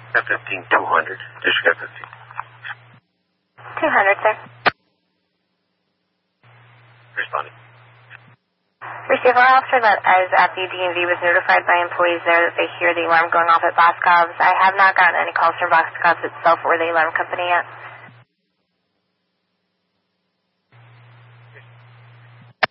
F-15 200. District F-15. 200, sir. Responding. Receiver officer that is at the DMV was notified by employees there that they hear the alarm going off at Boscov's. I have not gotten any calls from Boscov's itself or the alarm company yet.